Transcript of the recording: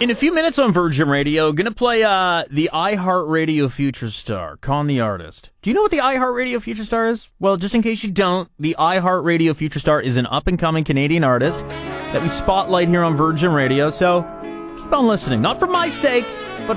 In a few minutes on Virgin Radio, going to play the iHeartRadio Future Star, Con the Artist. Do you know what the iHeartRadio Future Star is? Well, just in case you don't, the iHeartRadio Future Star is an up-and-coming Canadian artist that we spotlight here on Virgin Radio, so keep on listening. Not for my sake,